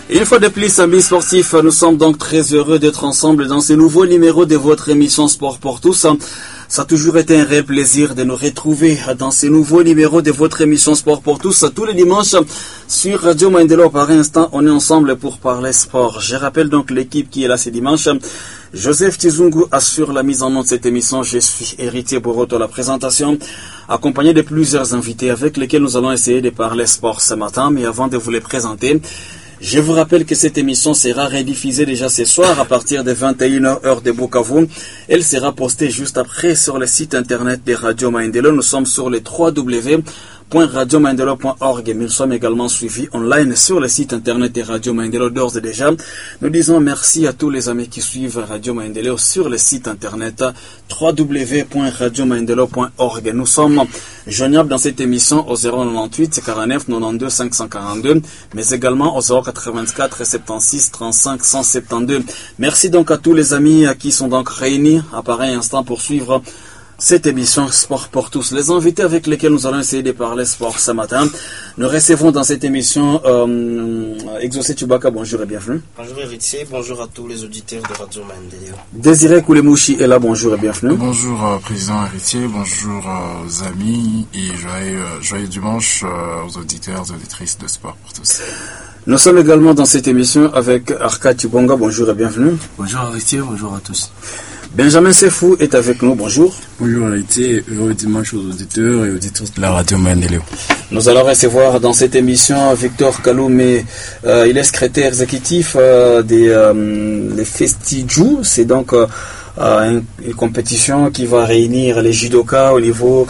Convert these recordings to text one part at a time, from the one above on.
Une fois de plus, amis sportifs, nous sommes donc très heureux d'être ensemble dans ce nouveau numéro de votre émission Sport pour tous. Ça a toujours été un réel plaisir de nous retrouver dans ce nouveau numéro de votre émission Sport pour tous. Tous les dimanches sur Radio Maendeleo. Par instant, on est ensemble pour parler sport. Je rappelle donc l'équipe qui est là ce dimanche. Joseph Tizungu assure la mise en œuvre de cette émission. Je suis Héritier Boroto à la présentation, accompagné de plusieurs invités avec lesquels nous allons essayer de parler sport ce matin. Mais avant de vous les présenter, je vous rappelle que cette émission sera rediffusée déjà ce soir à partir de 21h heure de Bukavu. Elle sera postée juste après sur le site internet de Radio Maendeleo. Nous sommes sur les www.radiomaendeleo.org, mais nous sommes également suivis online sur le site internet de Radio Maendeleo d'ores et déjà. Nous disons merci à tous les amis qui suivent Radio Maendeleo sur le site internet www.radiomaendeleo.org. Nous sommes joignables dans cette émission au 098 49 92 542, mais également au 084 76 35 172. Merci donc à tous les amis qui sont donc réunis à pareil instant pour suivre cette émission Sport pour tous. Les invités avec lesquels nous allons essayer de parler sport ce matin. Nous recevons dans cette émission Exaucé Chubaka, bonjour et bienvenue. Bonjour Héritier, bonjour à tous les auditeurs de Radio Maendeleo. Désiré Koulemouchi est là, bonjour et bienvenue. Bonjour Président Héritier, bonjour aux amis et joyeux dimanche aux auditeurs et auditrices de Sport pour tous. Nous sommes également dans cette émission avec Arka Chibonga, bonjour et bienvenue. Bonjour Héritier, bonjour à tous. Benjamin Sefou est avec nous, bonjour. Bonjour Héritier, heureux dimanche aux auditeurs et auditrices de la Radio Maendeleo. Nous allons recevoir dans cette émission Victor Kaloumé, il est secrétaire exécutif des Festijou, c'est donc une compétition qui va réunir les judokas au niveau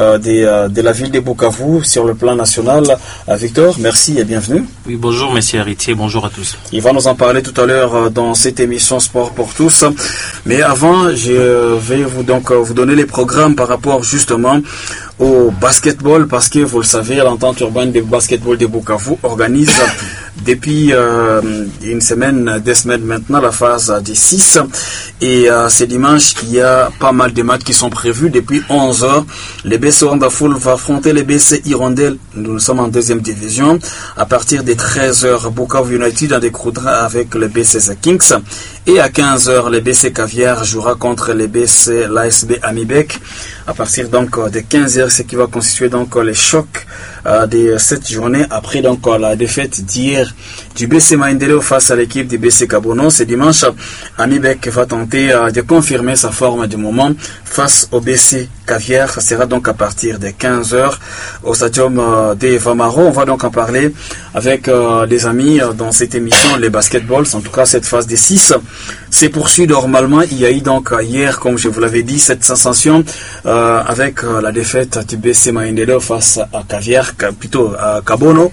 de la ville de Bukavu sur le plan national. Victor, merci et bienvenue. Oui, bonjour monsieur Héritier, bonjour à tous. Il va nous en parler tout à l'heure dans cette émission Sport pour tous. Mais avant, je vais vous donner les programmes par rapport justement au basketball, parce que vous le savez, l'entente urbaine de basketball de Bukavu organise depuis une semaine, 2 semaines maintenant, la phase des 6. Et ce dimanche, il y a pas mal de matchs qui sont prévus depuis 11h. Le BC Wonderful va affronter le BC Hirondelle. Nous sommes en 2e division. À partir des 13h, Bukavu United en décroudra avec le BC The Kings. Et à 15h, le BC Caviar jouera contre le BC l'ASB Amibek. À partir donc de 15h, ce qui va constituer donc les chocs de cette journée après donc la défaite d'hier du BC Maendeleo face à l'équipe du BC Kabono. Ce dimanche, Amibek va tenter de confirmer sa forme du moment face au BC Caviar. Ça sera donc à partir de 15h au stadium de Vamaro. On va donc en parler avec des amis dans cette émission, les basketballs. En tout cas, cette phase des 6 s'est poursuivie normalement. Il y a eu donc hier, comme je vous l'avais dit, cette sensation avec la défaite du BC Maendeleo face à Caviar, plutôt à Kabono.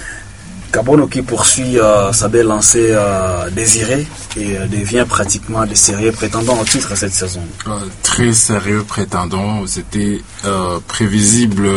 Kabono qui poursuit sa belle lancée désirée et devient pratiquement des sérieux prétendants au titre cette saison. Très sérieux prétendant, c'était prévisible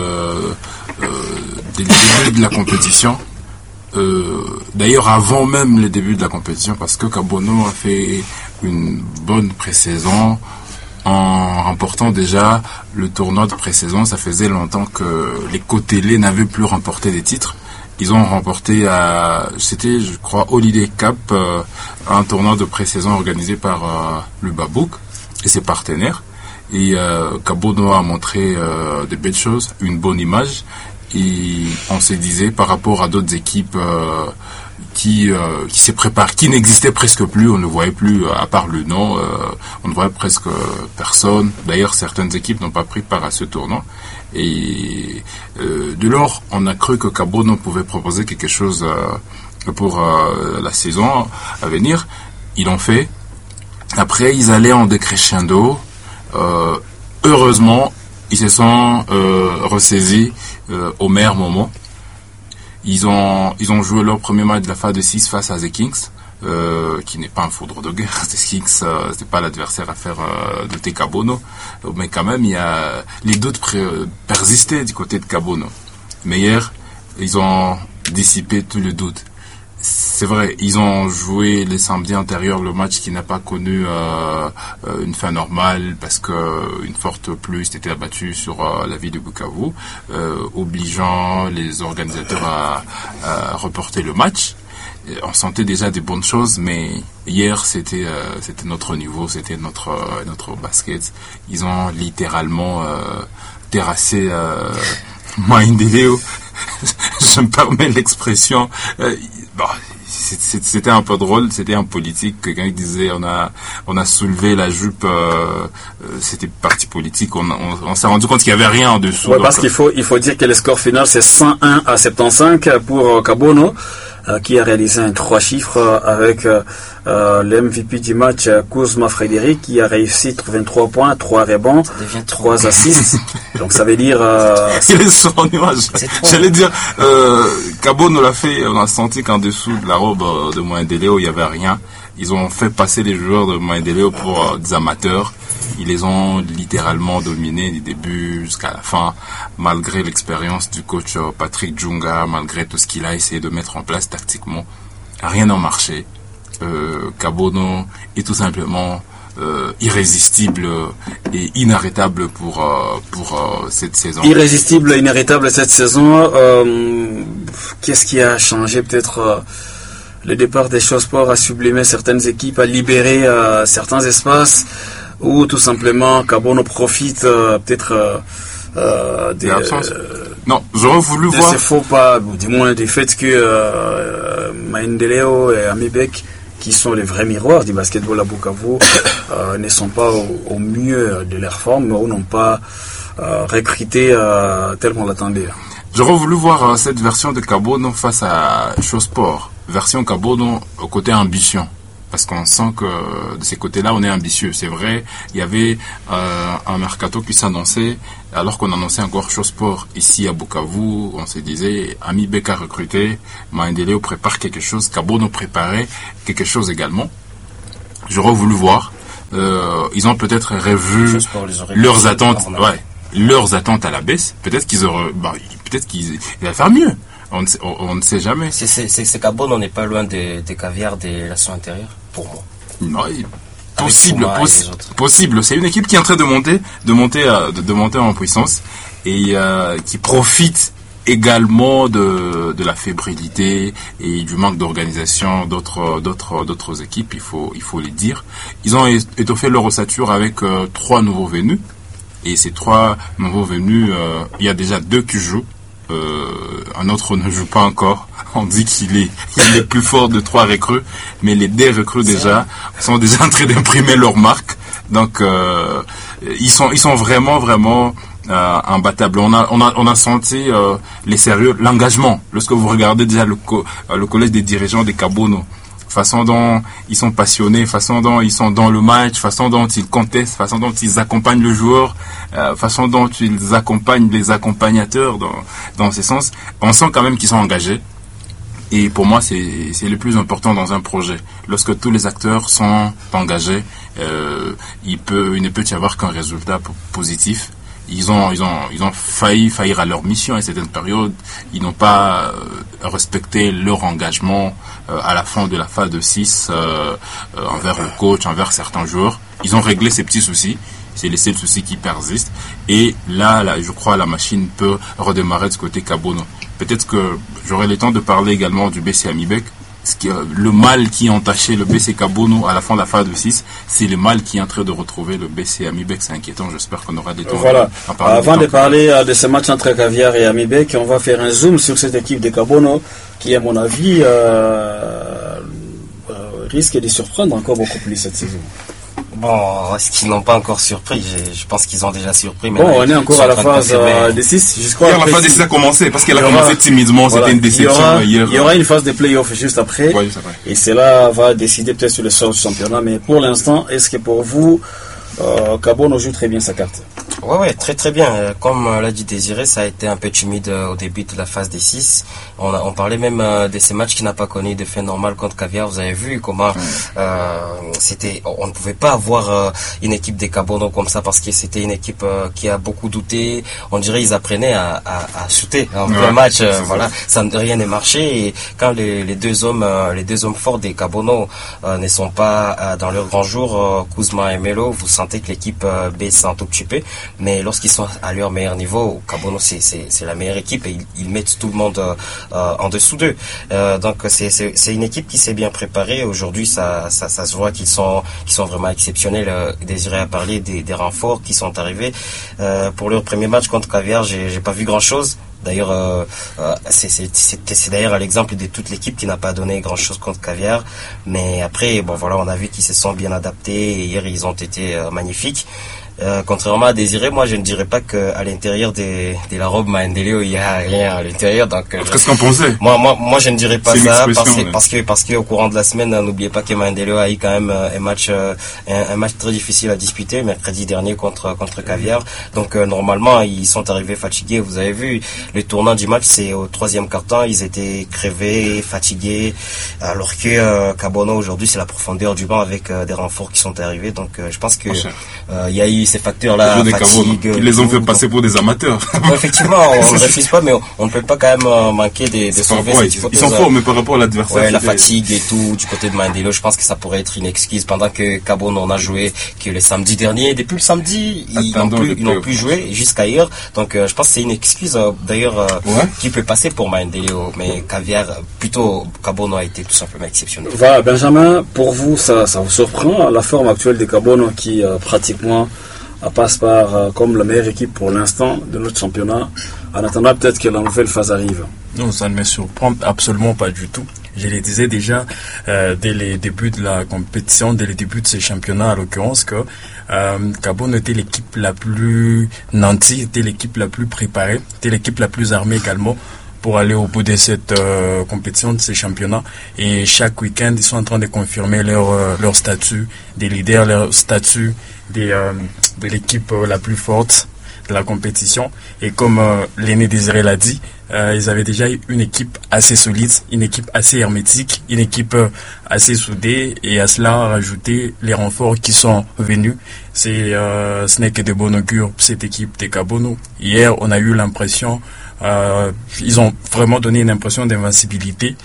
dès le début de la compétition. D'ailleurs avant même le début de la compétition, parce que Kabono a fait une bonne pré-saison en remportant déjà le tournoi de pré-saison. Ça faisait longtemps que les Côtelés n'avaient plus remporté des titres. Ils ont remporté c'était je crois Holiday Cup, un tournoi de pré-saison organisé par le Babouk et ses partenaires. Et Kabono a montré de belles choses, une bonne image. Et on se disait par rapport à d'autres équipes qui se préparent, qui n'existaient presque plus, on ne voyait plus, à part le nom, on ne voyait presque personne. D'ailleurs, certaines équipes n'ont pas pris part à ce tournoi. Et de lors, on a cru que Kabono pouvait proposer quelque chose pour la saison à venir. Ils l'ont fait. Après, ils allaient en décrescendo. Heureusement, ils se sont ressaisis au meilleur moment. Ils ont joué leur premier match de la phase de 6 face à The Kings, qui n'est pas un foudre de guerre. The Kings, c'est pas l'adversaire à faire douter Kabono, mais quand même, les doutes persistaient du côté de Kabono. Mais hier, ils ont dissipé tous les doutes. C'est vrai, ils ont joué les samedis antérieurs le match qui n'a pas connu une fin normale parce que une forte pluie s'était abattue sur la ville de Bukavu, obligeant les organisateurs à reporter le match. on sentait déjà des bonnes choses, mais hier c'était notre niveau, c'était notre basket. Ils ont littéralement terrassé Maendeleo. Je me permets l'expression. C'était un peu drôle, c'était un politique, quelqu'un qui disait on a soulevé la jupe, c'était parti politique, on s'est rendu compte qu'il n'y avait rien en dessous. Ouais, parce qu'il faut dire que le score final c'est 101 à 75 pour Kabono, qui a réalisé un 3 chiffres avec le MVP du match, Kuzma Frédéric, qui a réussi 23 points, 3 rebonds, 3 assists. Donc ça veut dire... Il est sur un nuage. J'allais dire, Kabono l'a fait, on a senti qu'en dessous de la robe de Maendeleo, il n'y avait rien. Ils ont fait passer les joueurs de Maendeleo pour des amateurs. Ils les ont littéralement dominés du début jusqu'à la fin, malgré l'expérience du coach Patrick Djunga, malgré tout ce qu'il a essayé de mettre en place tactiquement. Rien n'a marché. Kabono est tout simplement irrésistible et inarrêtable pour cette saison. Irrésistible et inarrêtable cette saison. Qu'est-ce qui a changé? Peut-être le départ des Show-Sport a sublimé certaines équipes, a libéré certains espaces, ou tout simplement Kabono profite peut-être des absences. Non, j'aurais voulu de voir ces faux pas, du moins du fait que Maendeleo et Amibek, qui sont les vrais miroirs du basketball à Bukavu, ne sont pas au mieux de leur forme, ou n'ont pas recruté tel qu'on l'attendait. J'aurais voulu voir cette version de Kabono face à Show-Sport. Version Kabono au côté ambition. Parce qu'on sent que de ces côtés-là, on est ambitieux. C'est vrai, il y avait un mercato qui s'annonçait, alors qu'on annonçait encore Show-Sport ici à Bukavu. On se disait, Amibek a recruté, Maendeleo prépare quelque chose, Kabono préparait quelque chose également. J'aurais voulu voir. Ils ont peut-être revu leurs attentes. Ouais, leurs attentes à la baisse. Peut-être qu'ils allaient faire mieux. On ne sait jamais. C'est Kabono, on n'est pas loin des caviars des relations intérieures, pour moi. Non, possible. C'est une équipe qui est en train de monter en puissance et qui profite également de la fébrilité et du manque d'organisation d'autres équipes. Il faut les dire. Ils ont étoffé leur ossature avec 3 nouveaux venus. Et ces 3 nouveaux venus, il y a déjà 2 qui jouent. Un autre ne joue pas encore. On dit qu'il est plus fort de 3 recrues, mais les 2 recrues déjà sont déjà en train d'imprimer leur marque. Donc ils sont vraiment imbattables. On a senti les sérieux, l'engagement. Lorsque vous regardez déjà le collège des dirigeants des Kabono, façon dont ils sont passionnés, façon dont ils sont dans le match, façon dont ils contestent, façon dont ils accompagnent le joueur, façon dont ils accompagnent les accompagnateurs dans ce sens. On sent quand même qu'ils sont engagés. Et pour moi, c'est le plus important dans un projet. Lorsque tous les acteurs sont engagés, il ne peut y avoir qu'un résultat positif. Ils ont failli faillir à leur mission à une certaine période. Ils n'ont pas respecté leur engagement à la fin de la phase de 6 envers le coach, envers certains joueurs. Ils ont réglé ces petits soucis. C'est les seuls soucis qui persistent. Et là, je crois, la machine peut redémarrer de ce côté Kabono. Peut-être que j'aurai le temps de parler également du BC Amibek. Le mal qui a entaché le BC Kabono à la fin de la phase de 6, c'est le mal qui est en train de retrouver le BC Amibek. C'est inquiétant. J'espère qu'on aura des temps. Voilà. Avant de parler de ce match entre Caviar et Amibek, on va faire un zoom sur cette équipe de Kabono qui, à mon avis, risque de surprendre encore beaucoup plus cette saison. Bon, est-ce qu'ils n'ont pas encore surpris? Je pense qu'ils ont déjà surpris. Mais bon, on est encore à la phase des 6. Hier, la phase des 6 a commencé, parce qu'elle a commencé timidement. Voilà. C'était une déception hier. Il y aura une phase de play-off juste après. Oui, c'est vrai. Et cela va décider peut-être sur le sort du championnat. Mais pour l'instant, est-ce que pour vous, Kabono joue très bien sa carte? Ouais, très bien. Comme l'a dit Désiré, ça a été un peu timide au début de la phase des 6. On parlait même de ces matchs qui n'a pas connu de fin normale contre Caviar. Vous avez vu comment on ne pouvait pas avoir une équipe des Kabono comme ça, parce que c'était une équipe qui a beaucoup douté. On dirait ils apprenaient à shooter en plein match. Voilà, rien n'est marché. Et quand les deux hommes forts des Kabono ne sont pas dans leur grand jour, Kuzma et Melo, vous sentez que l'équipe baisse un tout petit peu. mais lorsqu'ils sont à leur meilleur niveau, Kabono c'est la meilleure équipe et ils mettent tout le monde en dessous d'eux. Donc c'est une équipe qui s'est bien préparée. Aujourd'hui, ça se voit qu'ils sont vraiment exceptionnels. Désiré a parlé des renforts qui sont arrivés pour leur premier match contre Caviar. J'ai pas vu grand chose. D'ailleurs, c'est d'ailleurs l'exemple de toute l'équipe qui n'a pas donné grand chose contre Caviar. Mais après, bon voilà, on a vu qu'ils se sont bien adaptés et hier ils ont été magnifiques. Contrairement à Désiré, moi je ne dirais pas qu'à l'intérieur de la robe Maendeleo il y a rien à l'intérieur. Donc qu'est-ce qu'on pensait? Moi je ne dirais pas ça parce que au courant de la semaine, n'oubliez pas que Maendeleo a eu quand même un match très difficile à disputer mercredi dernier contre Caviar. Donc normalement ils sont arrivés fatigués. Vous avez vu le tournant du match, c'est au 3e quart-temps, ils étaient crevés, fatigués, alors que Kabono aujourd'hui c'est la profondeur du banc avec des renforts qui sont arrivés. Donc je pense que il y a eu ces facteurs-là, fatigue. Ils les ont fait passer pour des amateurs. Effectivement, on ne refuse pas, mais on ne peut pas quand même manquer de sauver cette hypothèse. Ils sont forts, mais par rapport à l'adversaire. Ouais, la fatigue et tout, du côté de Maendeleo, je pense que ça pourrait être une excuse. Pendant que Kabono on a joué que le samedi dernier, depuis le samedi, ils n'ont plus joué jusqu'à hier. Donc, je pense que c'est une excuse, d'ailleurs, qui peut passer pour Maendeleo. Mais Caviar, plutôt, Kabono a été tout simplement exceptionnel. Voilà, Benjamin, pour vous, ça vous surprend, la forme actuelle de Kabono qui, pratiquement, passe par comme la meilleure équipe pour l'instant de notre championnat, en attendant peut-être que la nouvelle phase arrive? Non, ça ne me surprend absolument pas du tout. Je le disais déjà dès les débuts de la compétition, dès les débuts de ces championnats en l'occurrence, que Kabono était l'équipe la plus nantie, était l'équipe la plus préparée, était l'équipe la plus armée également pour aller au bout de cette compétition, de ces championnats. Et chaque week-end, ils sont en train de confirmer leur statut des leaders, leur statut de l'équipe la plus forte de la compétition. Et comme l'aîné Désiré l'a dit, ils avaient déjà une équipe assez solide, une équipe assez hermétique, une équipe assez soudée, et à cela rajouter les renforts qui sont venus. Ce n'est que de bon augure pour cette équipe de Kabono. Hier, on a eu l'impression, ils ont vraiment donné une impression d'invincibilité.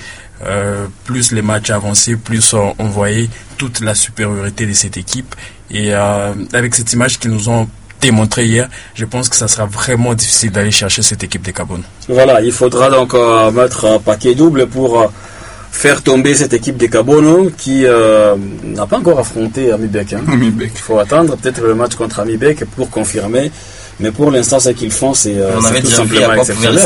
Plus les matchs avançaient, plus on voyait toute la supériorité de cette équipe. Et avec cette image qu'ils nous ont démontré hier, je pense que ça sera vraiment difficile d'aller chercher cette équipe de Kabono. Voilà, il faudra donc mettre un paquet double pour faire tomber cette équipe de Kabono qui n'a pas encore affronté Amibek. Il faut attendre peut-être le match contre Amibek pour confirmer. Mais pour l'instant, ce qu'ils font, c'est tout simplement exceptionnel.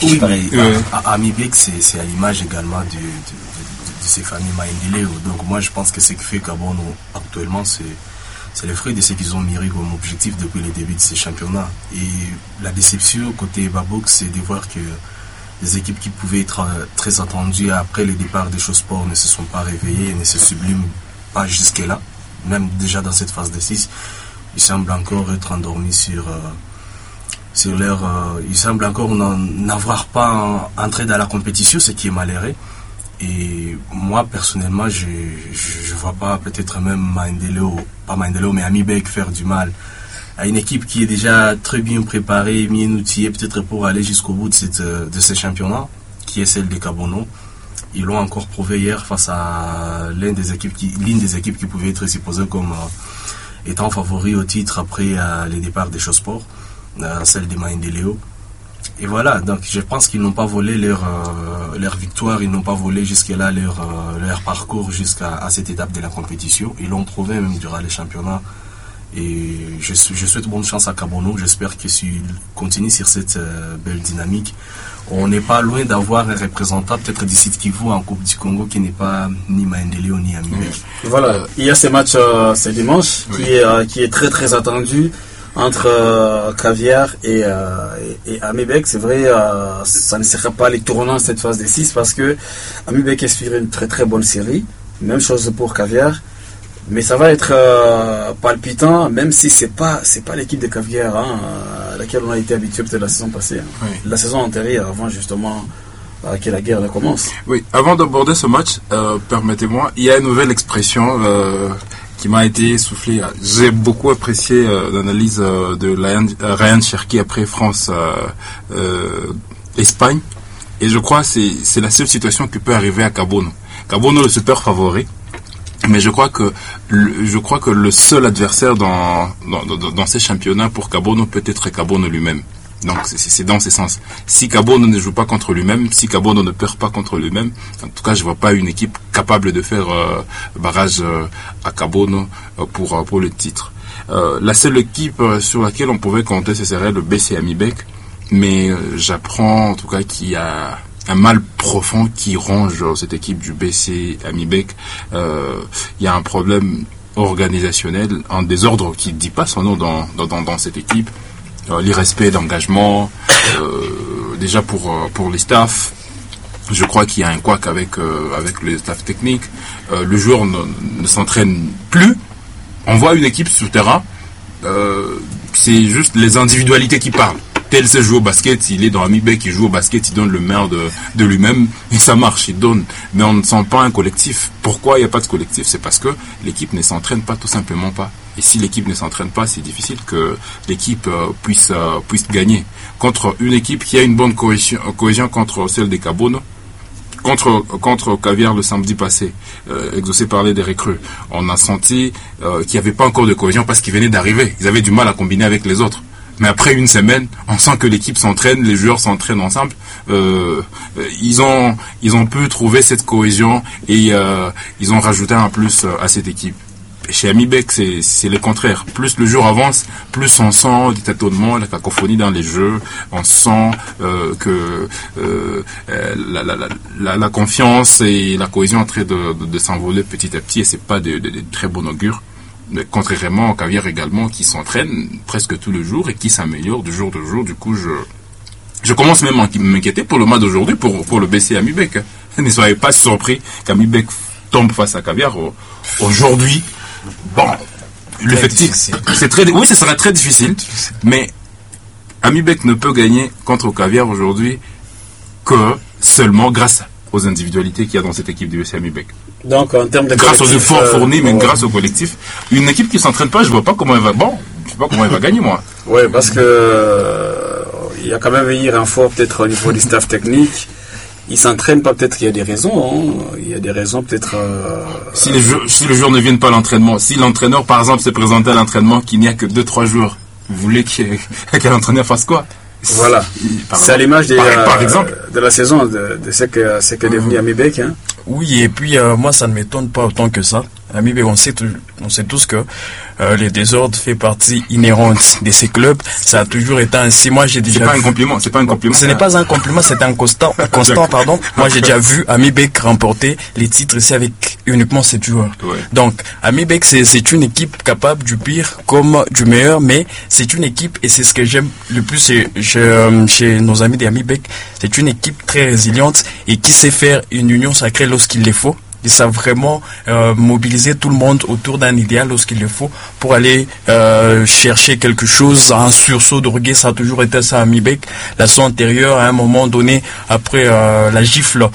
Amibek, c'est à l'image également de ces familles Maendeleo. Donc moi, je pense que ce qui fait Kabono actuellement, c'est le fruit de ce qu'ils ont mûri comme objectif depuis le début de ces championnats. Et la déception côté Babok, c'est de voir que les équipes qui pouvaient être très attendues après le départ des Sport ne se sont pas réveillées, ne se subliment pas jusque-là. Même déjà dans cette phase de 6, ils semblent encore être endormis sur leur... ils semblent encore n'avoir pas entré dans la compétition, ce qui est malheureux. Et moi, personnellement, je vois pas peut-être même pas Maendeleo, mais Amibek faire du mal à une équipe qui est déjà très bien préparée, bien outillée, peut-être pour aller jusqu'au bout de ce championnat, qui est celle de Kabono. Ils l'ont encore prouvé hier face à l'une des équipes qui pouvait être supposée comme étant favori au titre après le départ des Sport, celle de Maendeleo. Et voilà, donc je pense qu'ils n'ont pas volé leur victoire, ils n'ont pas volé jusque-là leur parcours jusqu'à cette étape de la compétition. Ils l'ont prouvé même durant les championnats. Et je souhaite bonne chance à Kabono. J'espère que s'il continue sur cette belle dynamique, on n'est pas loin d'avoir un représentant peut-être d'ici Kivu en Coupe du Congo qui n'est pas ni Maendeleo ni Amibek. Voilà, il y a ce match ce dimanche qui est très très attendu entre Caviar et Amibek. C'est vrai, ça ne sera pas les tournants cette phase des 6 parce que Amibek espère une très très bonne série. Même chose pour Caviar. Mais ça va être palpitant, même si c'est pas l'équipe de Caviar à laquelle on a été habitué peut-être la saison passée. Oui. La saison antérieure, avant justement que la guerre ne commence. Oui, avant d'aborder ce match, permettez-moi, il y a une nouvelle expression qui m'a été soufflée. J'ai beaucoup apprécié l'analyse de Ryan Cherki après France-Espagne. Et je crois que c'est la seule situation qui peut arriver à Kabono. Kabono, le super favori. Mais je crois que le seul adversaire dans ces championnats pour Kabono peut être Kabono lui-même. Donc c'est dans ce sens. Si Kabono ne joue pas contre lui-même, si Kabono ne perd pas contre lui-même, en tout cas je vois pas une équipe capable de faire barrage à Kabono pour le titre. La seule équipe sur laquelle on pouvait compter, ce serait le BC Amibek, mais j'apprends en tout cas qu'il y a un mal profond qui ronge cette équipe du BC Amibek. Il y a un problème organisationnel, un désordre qui ne dit pas son nom dans cette équipe. L'irrespect d'engagement, déjà pour les staffs. Je crois qu'il y a un couac avec le staff technique. Le joueur ne s'entraîne plus. On voit une équipe sur le terrain. C'est juste les individualités qui parlent. Tel se joue au basket, il est dans Amibek, il joue au basket, il donne le meilleur de lui-même et ça marche, il donne. Mais on ne sent pas un collectif. Pourquoi il n'y a pas de collectif? C'est parce que l'équipe ne s'entraîne pas, tout simplement pas. Et si l'équipe ne s'entraîne pas, c'est difficile que l'équipe puisse gagner. Contre une équipe qui a une bonne cohésion contre celle des Kabono, contre Caviar le samedi passé, Exaucé parlait des recrues. On a senti qu'il n'y avait pas encore de cohésion parce qu'ils venaient d'arriver. Ils avaient du mal à combiner avec les autres. Mais après une semaine, on sent que l'équipe s'entraîne, les joueurs s'entraînent ensemble. Ils ont pu trouver cette cohésion et ils ont rajouté un plus à cette équipe. Chez Amibek, c'est le contraire. Plus le jour avance, plus on sent des tâtonnements, la cacophonie dans les jeux. On sent que la confiance et la cohésion sont en train de s'envoler petit à petit et c'est pas de très bon augure. Mais contrairement au Caviar également, qui s'entraîne presque tous les jours et qui s'améliore de jour en jour. Du coup, je commence même à m'inquiéter pour le match d'aujourd'hui, pour le BC Amibek. Ne soyez pas surpris qu'Amibek tombe face à Caviar aujourd'hui. Bon, l'effectif, c'est très, oui, ce sera très difficile, mais Amibek ne peut gagner contre Caviar aujourd'hui que seulement grâce aux individualités qu'il y a dans cette équipe du BC Amibek. Donc, en termes de grâce aux efforts fournis, mais grâce au collectif. Une équipe qui s'entraîne pas, je vois pas comment elle va. Bon, je sais pas comment elle va gagner, moi. Oui, parce que il y a quand même eu un renfort peut-être au niveau du staff technique. Ils s'entraînent pas, peut-être qu'il y a des raisons. Hein. Il y a des raisons peut-être. Si les joueurs ne viennent pas à l'entraînement, si l'entraîneur, par exemple, s'est présenté à l'entraînement qu'il n'y a que 2-3 joueurs, vous voulez que l'entraîneur fasse quoi? Voilà. C'est à l'image par exemple de la saison de ce qu'est devenu Amibek. Hein. Oui, et puis moi ça ne m'étonne pas autant que ça. Amibek, on sait tous que les désordres fait partie inhérente de ces clubs. Ça a toujours été ainsi. Moi j'ai déjà. C'est pas un compliment. Ce n'est pas un compliment, c'est un constant. Pardon. Moi j'ai déjà vu Amibek remporter les titres ici avec uniquement 7 joueurs. Ouais. Donc Amibek c'est une équipe capable du pire comme du meilleur, mais c'est une équipe et c'est ce que j'aime le plus chez nos amis d'Amibek. C'est une équipe très résiliente et qui sait faire une union sacrée lorsqu'il le faut. Ils savent vraiment mobiliser tout le monde autour d'un idéal lorsqu'il le faut pour aller chercher quelque chose, un sursaut d'orgueil. Ça a toujours été ça à Amibek. La saison antérieure, à un moment donné, après la gifle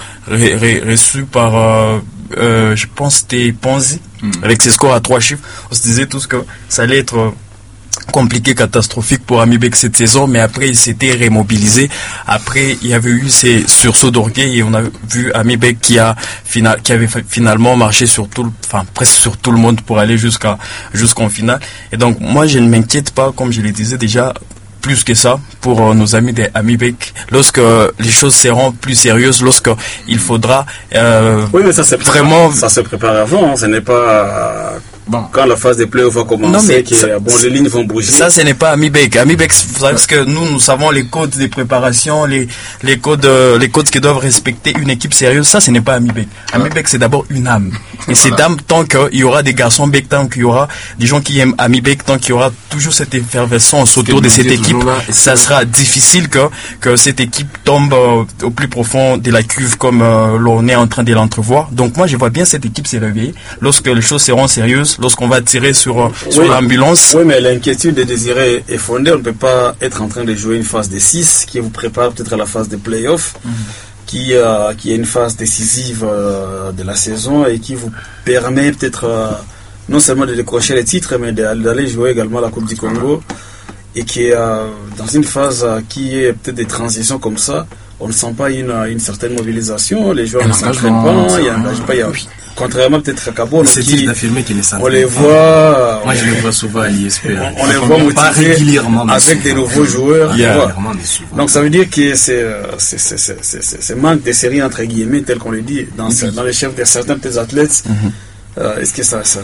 reçue par, je pense c'était Ponzi, avec ses scores à 3 chiffres, on se disait tous que ça allait être compliqué, catastrophique pour Amibek cette saison, mais après il s'était remobilisé. Après il y avait eu ces sursauts d'orgueil et on a vu Amibek qui avait finalement marché presque sur tout le monde pour aller jusqu'en finale. Et donc moi je ne m'inquiète pas, comme je le disais déjà, plus que ça pour nos amis des Amibek lorsque les choses seront plus sérieuses, lorsque il faudra oui, mais ça se prépare avant, hein. Ce n'est pas quand la phase des playoffs va commencer, les lignes vont bouger. Ça, ce n'est pas Amibek. Amibek, vous savez, parce que nous savons les codes de préparation, les codes qui doivent respecter une équipe sérieuse. Ça, ce n'est pas Amibek. Amibek, c'est d'abord une âme. Et cette âme, tant qu'il y aura des garçons Bek, tant qu'il y aura des gens qui aiment Amibek, tant qu'il y aura toujours cette effervescence autour de cette équipe, ça sera difficile que cette équipe tombe au plus profond de la cuve comme l'on est en train de l'entrevoir. Donc moi, je vois bien cette équipe se réveiller lorsque les choses seront sérieuses. Lorsqu'on va tirer sur l'ambulance. Oui, mais l'inquiétude de Désiré est fondée. On ne peut pas être en train de jouer une phase de 6 qui vous prépare peut-être à la phase de play-off, qui est une phase décisive de la saison et qui vous permet peut-être non seulement de décrocher les titres, mais d'aller jouer également la Coupe du Congo et qui est dans une phase qui est peut-être des transitions comme ça. on ne sent pas une certaine mobilisation, les joueurs ne s'entraînent pas, il y a un engagement, contrairement peut-être à Kabono, c'est difficile d'affirmer qu'il est on les voit, moi je les vois souvent à l'ISP, on les voit motivés régulièrement avec des nouveaux joueurs. Donc ça veut dire que c'est manque de série entre guillemets tel qu'on le dit dans les chefs de certains petits athlètes. Est-ce que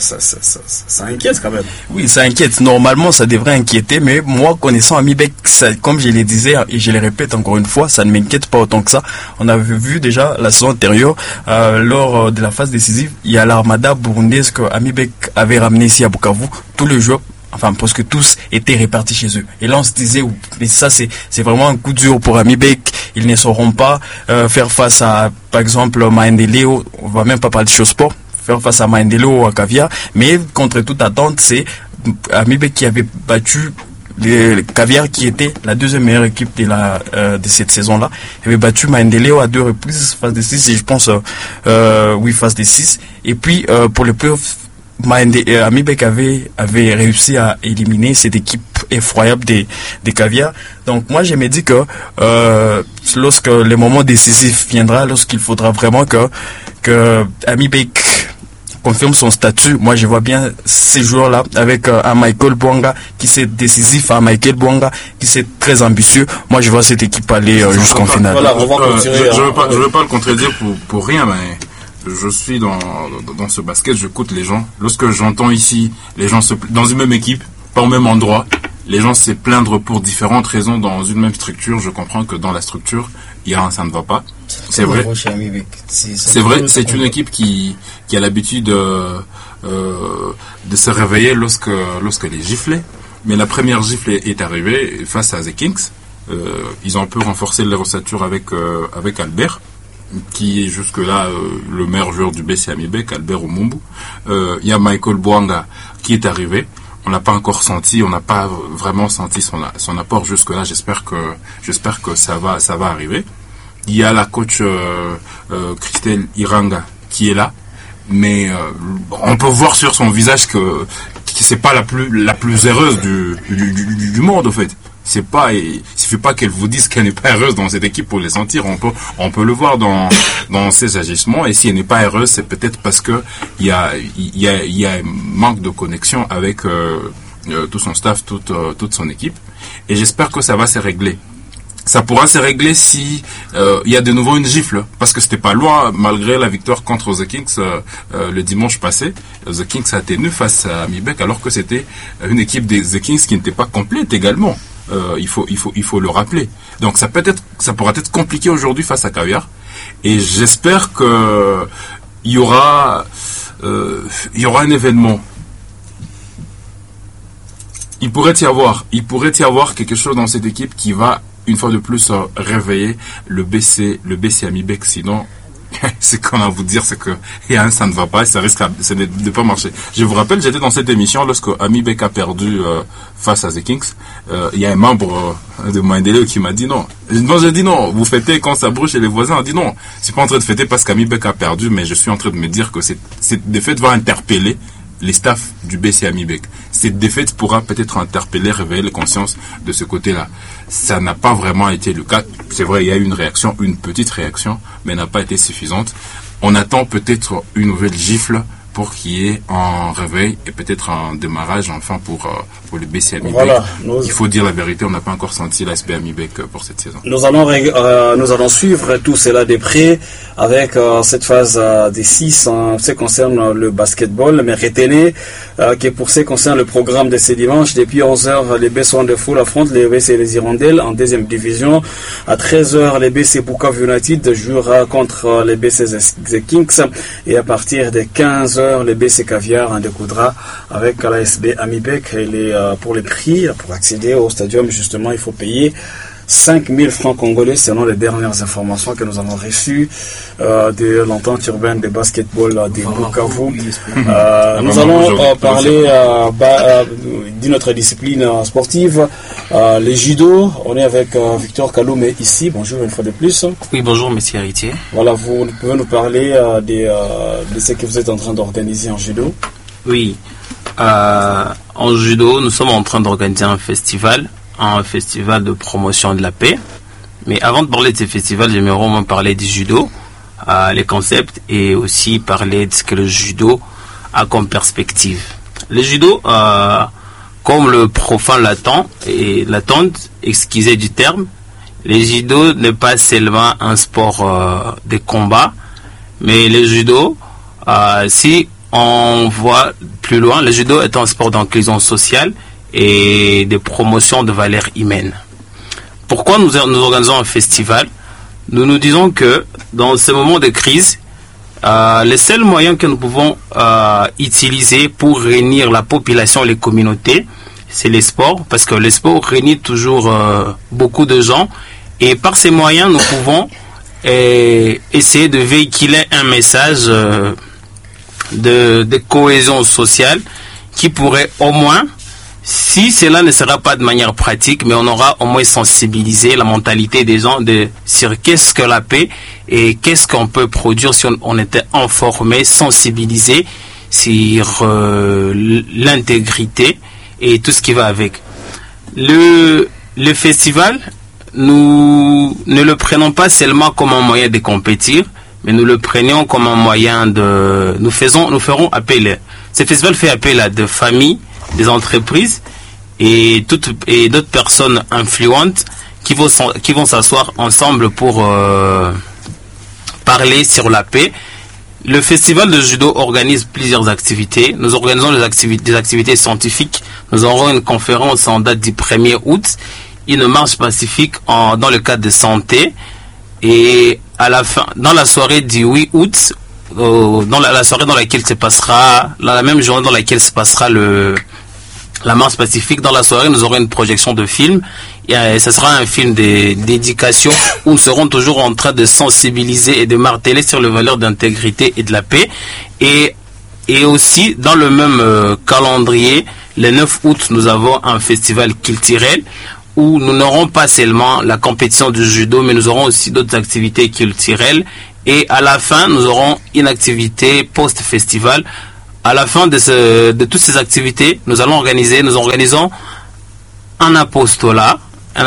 ça inquiète quand même? Oui, ça inquiète. Normalement, ça devrait inquiéter, mais moi, connaissant Amibek, comme je le disais et je le répète encore une fois, ça ne m'inquiète pas autant que ça. On avait vu déjà la saison antérieure, lors de la phase décisive, il y a l'armada burundaise que Amibek avait ramené ici à Bukavu. Tous les joueurs, enfin presque tous, étaient répartis chez eux. Et là, on se disait, mais ça, c'est vraiment un coup dur pour Amibek. Ils ne sauront pas faire face à, par exemple, Maendeleo. On va même pas parler de Shosport. Faire face à Maendeleo ou à Caviar, mais contre toute attente, c'est Amibek qui avait battu les Caviar, qui était la deuxième meilleure équipe de cette saison-là. Il avait battu Maendeleo à 2 reprises, phase de 6, et je pense, phase de 6. Et puis, pour le playoff, Amibek avait réussi à éliminer cette équipe effroyable des Caviar. Donc moi je me dis que lorsque le moment décisif viendra, lorsqu'il faudra vraiment que Amibek confirme son statut, moi je vois bien ces joueurs-là avec un Michael Bwanga qui c'est décisif, un Michael Bwanga qui c'est très ambitieux. Moi je vois cette équipe aller jusqu'en finale. Voilà, on va continuer. Je veux pas le contredire pour rien, mais je suis dans ce basket, j'écoute les gens. Lorsque j'entends ici les gens dans une même équipe, pas au même endroit, les gens se plaindre pour différentes raisons dans une même structure, je comprends que dans la structure, ça ne va pas. C'est vrai. C'est vrai, c'est une équipe qui a l'habitude de se réveiller lorsqu'elle est giflée. Mais la première gifle est arrivée face à The Kings. Ils ont un peu renforcé leur ossature avec Albert, qui est jusque-là le meilleur joueur du BC Amibek, Albert Omumbu. Il y a Michael Bwanga qui est arrivé. On n'a pas encore senti, on n'a pas vraiment senti son apport jusque-là. J'espère que ça va arriver. Il y a la coach Christelle Iranga qui est là, mais on peut voir sur son visage que c'est pas la plus heureuse du monde au fait. Il suffit pas qu'elle vous dise qu'elle n'est pas heureuse dans cette équipe pour les sentir. On peut le voir dans ses agissements. Et si elle n'est pas heureuse, c'est peut-être parce que il y a un manque de connexion avec tout son staff, toute son équipe. Et j'espère que ça va se régler. Ça pourra se régler si il y a de nouveau une gifle, parce que c'était pas loin malgré la victoire contre The Kings le dimanche passé. The Kings a tenu face à Amibek alors que c'était une équipe des The Kings qui n'était pas complète également. Il faut le rappeler. Donc ça pourra être compliqué aujourd'hui face à Caviar. Et j'espère que il y aura un événement. Il pourrait y avoir quelque chose dans cette équipe qui va une fois de plus réveiller le BC Amibek. Sinon, c'est qu'on va vous dire, c'est que ça ne va pas et ça risque de pas marcher. Je vous rappelle, j'étais dans cette émission lorsque Amibek a perdu face à The Kings. Il y a un membre de Maendeleo qui m'a dit non. Non, j'ai dit non. Vous fêtez quand ça brûle chez les voisins. On dit non. Je suis pas en train de fêter parce qu'Amibek a perdu, mais je suis en train de me dire que cette défaite va interpeller les staffs du BC Amibek. Cette défaite pourra peut-être interpeller, réveiller les consciences de ce côté-là. Ça n'a pas vraiment été le cas. C'est vrai, il y a eu une petite réaction, mais elle n'a pas été suffisante. On attend peut-être une nouvelle gifle pour qu'il y ait un réveil et peut-être un démarrage enfin pour le BC Amibek. Voilà, il faut dire la vérité, on n'a pas encore senti l'ASB Amibek pour cette saison. Nous allons suivre tout cela de près avec cette phase des 6 en ce qui concerne le basketball. Mais retenez que pour ce qui concerne le programme de ce dimanche, depuis 11h, les BC Wonderful affrontent les BC les Hirondelles en deuxième division. À 13h, les BC Bukavu United jouera contre les BC The Kings. Et à partir de 15h, les BC Caviar en découdra avec l'ASB Amibek. Et pour les prix, pour accéder au stadium, justement, il faut payer 5 000 francs congolais selon les dernières informations que nous avons reçues de l'entente urbaine de basketball de Bukavu. Nous allons parler d'une autre discipline sportive, les judo. On est avec Victor Kaloumé ici. Bonjour une fois de plus. Oui, bonjour monsieur Héritier. Voilà, vous pouvez nous parler de ce que vous êtes en train d'organiser en judo. Oui, en judo, nous sommes en train d'organiser un festival de promotion de la paix. Mais avant de parler de ces festivals, j'aimerais vraiment parler du judo, les concepts, et aussi parler de ce que le judo a comme perspective. Le judo, comme le profane l'attendent, excusez du terme, le judo n'est pas seulement un sport de combat, mais le judo, si on voit plus loin, le judo est un sport d'inclusion sociale et de promotion de valeurs humaines. Pourquoi nous organisons un festival? Nous nous disons que dans ce moment de crise, les seuls moyens que nous pouvons utiliser pour réunir la population, les communautés, c'est les sports, parce que les sports réunissent toujours beaucoup de gens, et par ces moyens, nous pouvons essayer de véhiculer un message de cohésion sociale qui pourrait au moins, si cela ne sera pas de manière pratique, mais on aura au moins sensibilisé la mentalité des gens sur qu'est-ce que la paix et qu'est-ce qu'on peut produire si on était informé, sensibilisé sur l'intégrité et tout ce qui va avec. Le festival, nous ne le prenons pas seulement comme un moyen de compétir, mais nous le prenions comme un moyen de... Nous ferons appel... Ce festival fait appel à des familles, des entreprises et d'autres personnes influentes qui vont s'asseoir ensemble pour parler sur la paix. Le festival de judo organise plusieurs activités. Nous organisons des activités scientifiques. Nous aurons une conférence en date du 1er août, une marche pacifique dans le cadre de santé, et à la fin, dans la soirée du 8 août, dans la soirée dans laquelle se passera, la même journée dans laquelle se passera la marche pacifique, dans la soirée nous aurons une projection de film, et ce sera un film d'éducation où nous serons toujours en train de sensibiliser et de marteler sur les valeurs d'intégrité et de la paix. Et aussi dans le même calendrier, le 9 août, nous avons un festival culturel où nous n'aurons pas seulement la compétition du judo, mais nous aurons aussi d'autres activités culturelles. Et à la fin, nous aurons une activité post-festival. À la fin de toutes ces activités, nous organisons un apostolat.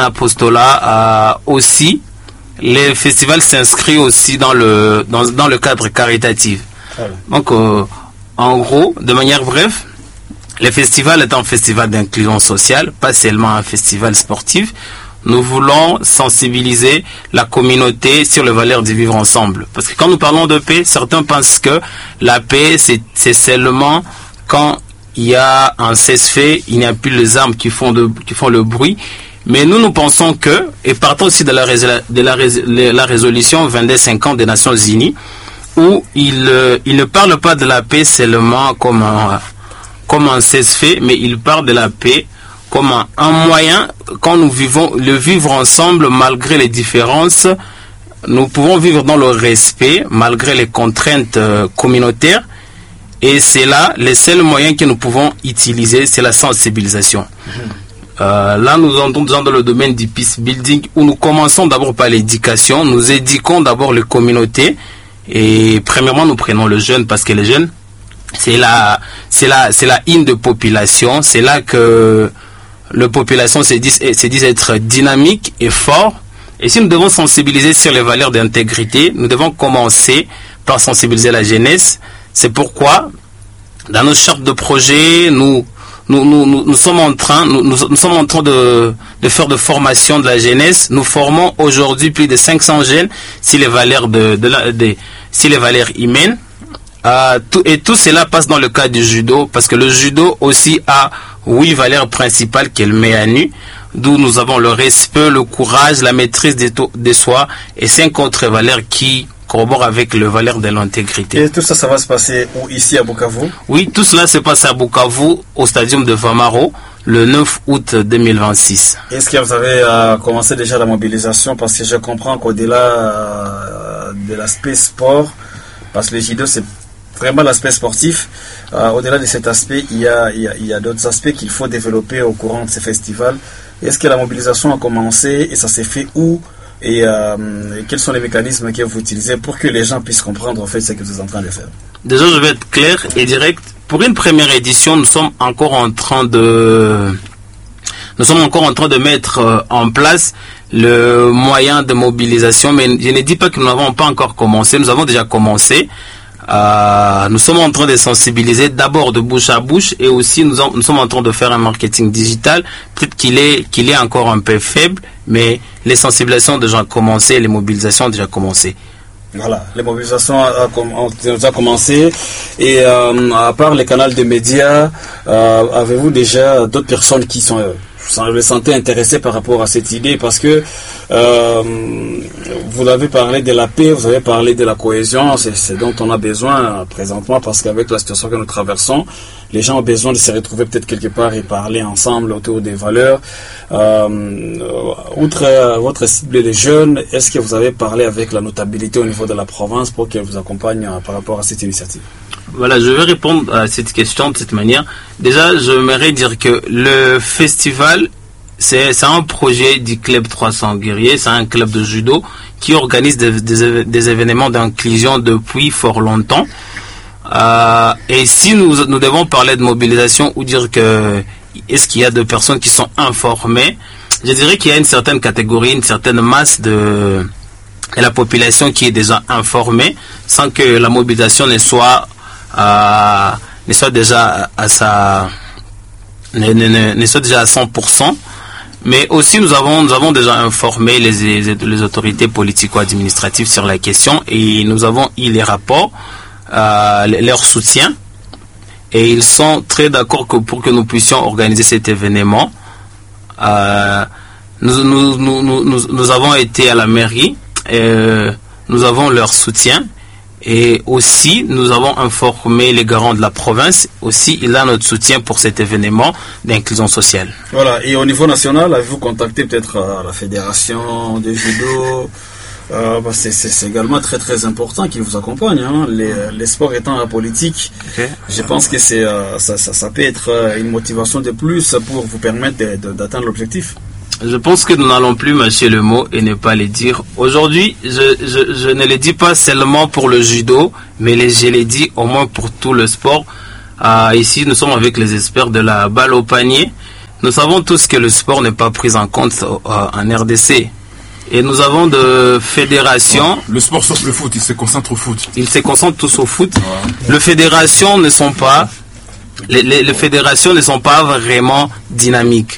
Aussi. Le festival s'inscrit aussi dans le cadre caritatif. Donc, en gros, de manière brève, le festival est un festival d'inclusion sociale, pas seulement un festival sportif. Nous voulons sensibiliser la communauté sur les valeurs du vivre ensemble. Parce que quand nous parlons de paix, certains pensent que la paix, c'est seulement quand il y a un cessez-feu, il n'y a plus les armes qui font le bruit. Mais nous pensons que, et partons aussi de la résolution 2250 des Nations Unies, où il ne parle pas de la paix seulement comme un cessez-feu, mais il parle de la paix comme un moyen, quand nous vivons le vivre ensemble malgré les différences, nous pouvons vivre dans le respect malgré les contraintes communautaires, et c'est là les seuls moyens que nous pouvons utiliser, c'est la sensibilisation. Là nous entrons dans le domaine du peace building, où nous commençons d'abord par l'éducation. Nous éduquons d'abord les communautés, et premièrement nous prenons le jeune, parce que les jeunes c'est la une de population, c'est là que la population se dit être dynamique et fort. Et si nous devons sensibiliser sur les valeurs d'intégrité, nous devons commencer par sensibiliser la jeunesse. C'est pourquoi, dans nos chartes de projet, nous sommes en train de faire de formation de la jeunesse. Nous formons aujourd'hui plus de 500 jeunes sur les valeurs sur les valeurs humaines. Et tout cela passe dans le cadre du judo, parce que le judo aussi a 8 valeurs principales qu'elle met à nu, d'où nous avons le respect, le courage, la maîtrise de soi, et 5 autres valeurs qui corroborent avec les valeurs de l'intégrité. Et tout ça, ça va se passer où, ici à Bukavu? Oui, tout cela se passe à Bukavu, au stadium de Vamaro, le 9 août 2026. Est-ce que vous avez commencé déjà la mobilisation? Parce que je comprends qu'au-delà de l'aspect sport, parce que le judo c'est vraiment l'aspect sportif, au-delà de cet aspect, il y a d'autres aspects qu'il faut développer au courant de ces festivals. Est-ce que la mobilisation a commencé et ça s'est fait où? Et quels sont les mécanismes que vous utilisez pour que les gens puissent comprendre en fait ce que vous êtes en train de faire? Déjà, je vais être clair et direct. Pour une première édition, nous sommes encore en train de mettre en place le moyen de mobilisation, mais je ne dis pas que nous n'avons pas encore commencé, nous avons déjà commencé. Nous sommes en train de sensibiliser d'abord de bouche à bouche et aussi nous sommes en train de faire un marketing digital. Peut-être qu'il est encore un peu faible, mais les sensibilisations ont déjà commencé, les mobilisations ont déjà commencé. Voilà, les mobilisations ont déjà commencé. Et à part les canaux de médias, avez-vous déjà d'autres personnes qui sont le sentez intéressé par rapport à cette idée? Parce que vous avez parlé de la paix, vous avez parlé de la cohésion, c'est dont on a besoin présentement, parce qu'avec la situation que nous traversons, les gens ont besoin de se retrouver peut-être quelque part et parler ensemble autour des valeurs. Outre votre cible les jeunes, est-ce que vous avez parlé avec la notabilité au niveau de la province pour qu'elle vous accompagne par rapport à cette initiative? Voilà, je vais répondre à cette question de cette manière. Déjà, j'aimerais dire que le festival, c'est un projet du Club 300 Guerriers, c'est un club de judo qui organise des événements d'inclusion depuis fort longtemps. Et si nous devons parler de mobilisation ou dire que est-ce qu'il y a de personnes qui sont informées, je dirais qu'il y a une certaine catégorie, une certaine masse de la population qui est déjà informée sans que la mobilisation ne soit déjà à 100%. Mais aussi nous avons déjà informé les autorités politico-administratives sur la question et nous avons eu les rapports, leur soutien, et ils sont très d'accord que pour que nous puissions organiser cet événement. Nous avons été à la mairie et nous avons leur soutien. Et aussi, nous avons informé les garants de la province. Aussi, il a notre soutien pour cet événement d'inclusion sociale. Voilà. Et au niveau national, avez-vous contacté peut-être la fédération de judo? C'est également très très important qu'ils vous accompagnent. Hein. Les sports étant apolitiques, okay. Je pense que ça peut être une motivation de plus pour vous permettre d'atteindre l'objectif. Je pense que nous n'allons plus mâcher le mot et ne pas les dire. Aujourd'hui, je ne les dis pas seulement pour le judo, mais je les dis au moins pour tout le sport. Ici, nous sommes avec les experts de la balle au panier. Nous savons tous que le sport n'est pas pris en compte en RDC. Et nous avons de fédérations... Le sport sauf le foot, ils se concentrent au foot. Ils se concentrent tous au foot. Ouais. Les fédérations ne sont pas... Les fédérations ne sont pas vraiment dynamiques.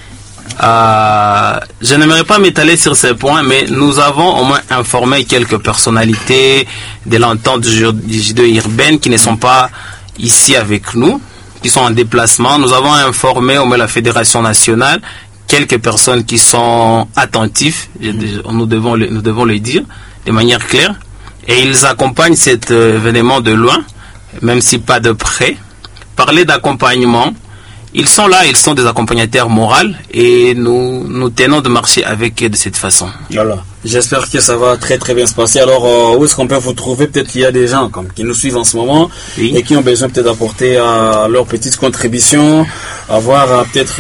Je n'aimerais pas m'étaler sur ces points, mais nous avons au moins informé quelques personnalités de l'entente du judo urbaine qui ne sont pas ici avec nous, qui sont en déplacement. Nous avons informé au moins la Fédération nationale, quelques personnes qui sont attentives, nous devons le dire de manière claire, et ils accompagnent cet événement de loin, même si pas de près. Parler d'accompagnement, ils sont là, ils sont des accompagnateurs moraux et nous tenons de marcher avec eux de cette façon. Voilà. J'espère que ça va très très bien se passer. Alors, où est-ce qu'on peut vous trouver? Peut-être qu'il y a des gens qui nous suivent en ce moment, oui, et qui ont besoin peut-être d'apporter leur petite contribution, avoir peut-être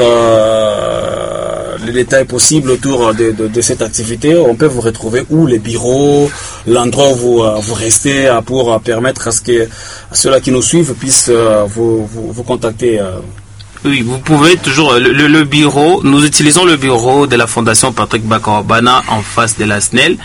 les détails possibles autour de cette activité. On peut vous retrouver où? Les bureaux, l'endroit où vous restez pour permettre à ce que ceux-là qui nous suivent puissent vous contacter. Oui, vous pouvez toujours, le bureau, nous utilisons le bureau de la Fondation Patrick Bakawabana en face de la SNEL,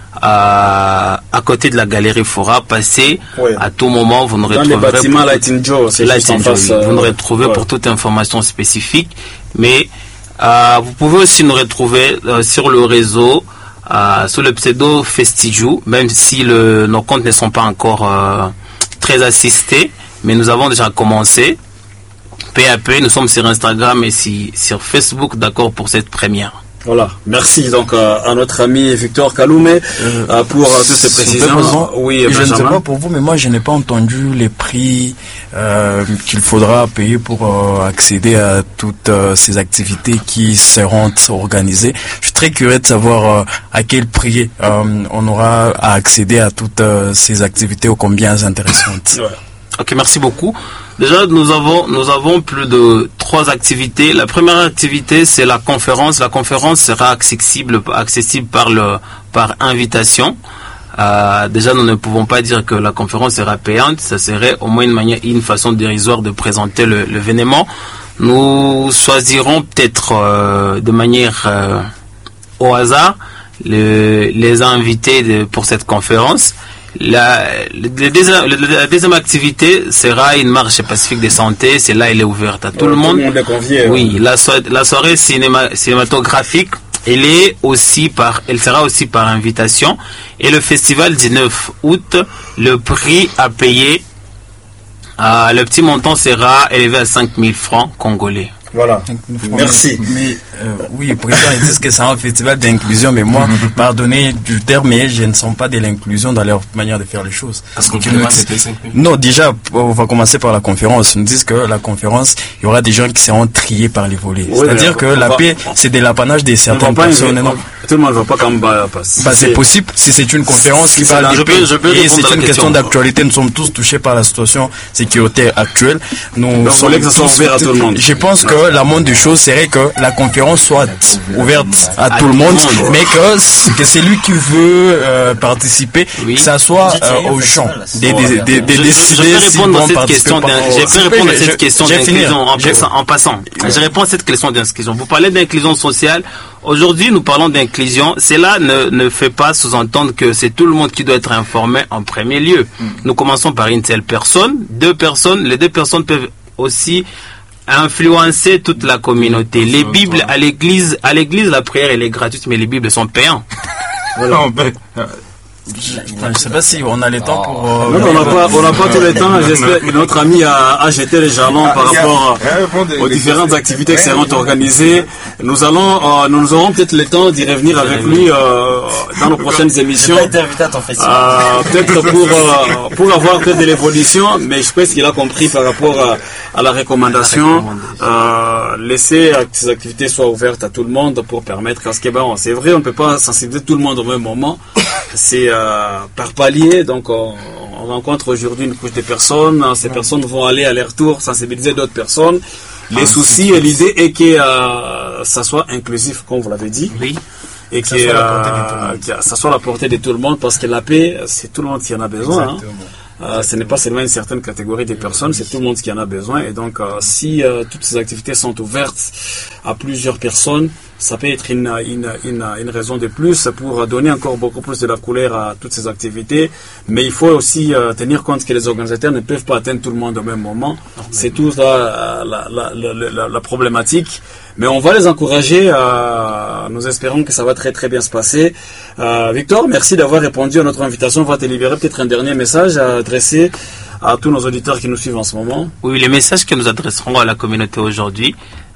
à côté de la galerie Fora. Passer, oui, à tout moment, vous nous retrouverez. Dans les bâtiments Lighting Joe, c'est juste en face. Vous nous retrouvez, ouais, pour toute information spécifique. Mais vous pouvez aussi nous retrouver sur le réseau, sous le pseudo Festijou, même si nos comptes ne sont pas encore très assistés, mais nous avons déjà commencé. Peu à peu, nous sommes sur Instagram et sur Facebook, d'accord, pour cette première. Voilà, merci donc à notre ami Victor Kaloumé pour toutes ces précisions. Oui, je ne sais pas pour vous, mais moi je n'ai pas entendu les prix qu'il faudra payer pour accéder à toutes ces activités qui seront organisées. Je suis très curieux de savoir à quel prix on aura à accéder à toutes ces activités ô combien intéressantes. Ouais. Ok, merci beaucoup. Déjà, nous avons plus de 3 activités. La première activité, c'est la conférence. La conférence sera accessible par invitation. Déjà, nous ne pouvons pas dire que la conférence sera payante. Ça serait au moins une façon dérisoire de présenter l'événement. Nous choisirons peut-être de manière au hasard les invités pour cette conférence. La deuxième activité sera une marche pacifique de santé. C'est là, elle est ouverte à tout le monde. Oui, la soirée cinématographique, elle sera aussi par invitation. Et le festival du 9 août, le prix à payer, le petit montant sera élevé à 5 000 francs congolais. Voilà. Merci. Mais oui, président, ils disent que c'est un festival d'inclusion, mais moi, pardonnez du terme, mais je ne sens pas de l'inclusion dans leur manière de faire les choses. Parce qu'on non, déjà, on va commencer par la conférence. Ils nous disent que la conférence, il y aura des gens qui seront triés par les volets. Oui, c'est-à-dire que la paix, c'est de l'apanage de certaines personnes. Tout le monde ne va pas comme passer. C'est possible si c'est une conférence qui parle de paix et c'est une question d'actualité. Nous sommes tous touchés par la situation sécuritaire actuelle. Nous sommes tous ouvert à tout le monde. Je pense que la moindre des choses serait que la conférence soit ouverte à tout le monde, mais que celui qui veut participer, que ça soit aux gens de décider. Je peux répondre à cette question d'inclusion en passant. Je réponds à cette question d'inclusion. Vous parlez d'inclusion sociale. Aujourd'hui, nous parlons d'inclusion. Cela ne fait pas sous-entendre que c'est tout le monde qui doit être informé en premier lieu. Nous commençons par une seule personne, deux personnes. Les deux personnes peuvent aussi influencer toute la communauté. Les Bibles à l'église, la prière elle est gratuite, mais les Bibles sont payantes. Voilà. Je ne sais pas si on a le temps pour... Non, on n'a pas tout le temps. J'espère que notre ami a jeté les jalons par rapport aux différentes activités qui seront organisées. Nous aurons peut-être le temps d'y revenir avec lui dans nos prochaines émissions. Peut-être pour avoir peut-être de l'évolution, mais je pense qu'il a compris par rapport à la recommandation. Laisser que ces activités soient ouvertes à tout le monde pour permettre à ce que c'est vrai, on ne peut pas sensibiliser tout le monde au même moment. C'est par palier, donc on rencontre aujourd'hui une couche de personnes, ces personnes vont aller à leur tour sensibiliser d'autres personnes. Les soucis et l'idée est que ça soit inclusif, comme vous l'avez dit, oui, et que ça soit à la portée de tout le monde, parce que la paix, c'est tout le monde qui en a besoin. Ce n'est pas seulement une certaine catégorie de personnes, c'est tout le monde qui en a besoin. Et donc, si toutes ces activités sont ouvertes à plusieurs personnes, ça peut être une raison de plus pour donner encore beaucoup plus de la couleur à toutes ces activités. Mais il faut aussi tenir compte que les organisateurs ne peuvent pas atteindre tout le monde au même moment. C'est tout la problématique. Mais on va les encourager. Nous espérons que ça va très très bien se passer. Victor, merci d'avoir répondu à notre invitation. On va te libérer peut-être un dernier message à adresser à tous nos auditeurs qui nous suivent en ce moment. Oui, les messages que nous adresserons à la communauté aujourd'hui.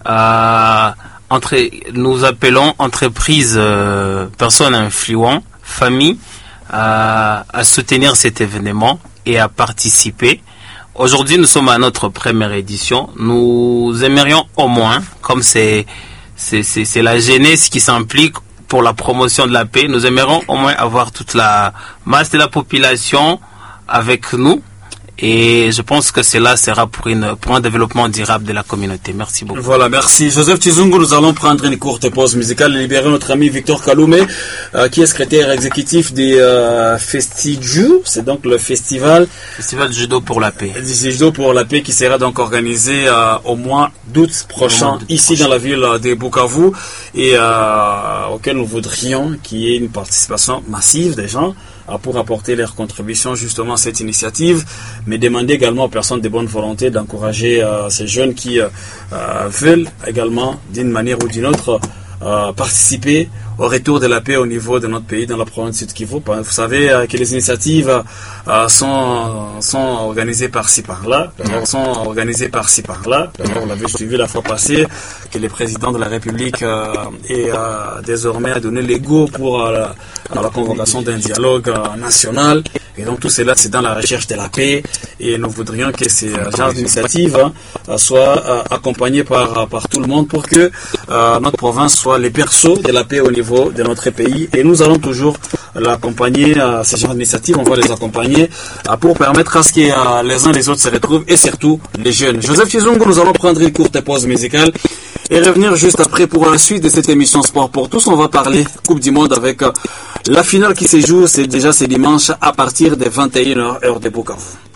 Nous appelons entreprises, personnes influentes, familles, à soutenir cet événement et à participer. Aujourd'hui, nous sommes à notre première édition. Nous aimerions au moins, comme c'est la jeunesse qui s'implique pour la promotion de la paix, nous aimerions au moins avoir toute la masse de la population avec nous. Et je pense que cela sera pour un développement durable de la communauté. Merci beaucoup. Voilà, merci. Joseph Tizungu, nous allons prendre une courte pause musicale et libérer notre ami Victor Kaloumé, qui est secrétaire exécutif des FestiJu. C'est donc le festival Judo pour la paix. Judo pour la paix qui sera donc organisé au mois d'août prochain ici dans la ville de Bukavu et auquel nous voudrions qu'il y ait une participation massive des gens pour apporter leur contribution justement à cette initiative, mais demander également aux personnes de bonne volonté d'encourager ces jeunes qui veulent également d'une manière ou d'une autre participer au retour de la paix au niveau de notre pays dans la province Sud Kivu. Vous savez que les initiatives sont organisées par-ci par-là, on l'avait suivi la fois passée que le président de la République est désormais a donné l'ego pour la convocation d'un dialogue national. Et donc tout cela, c'est dans la recherche de la paix. Et nous voudrions que ces genres d'initiatives soient accompagnées par tout le monde pour que notre province soit les berceaux de la paix au niveau de notre pays. Et nous allons toujours l'accompagner, ces genres d'initiatives, on va les accompagner pour permettre à ce que les uns les autres se retrouvent, et surtout les jeunes. Joseph Tizungu, nous allons prendre une courte pause musicale et revenir juste après pour la suite de cette émission Sport pour tous. On va parler Coupe du Monde avec la finale qui se joue, c'est dimanche à partir de 21h heure de Bukavu.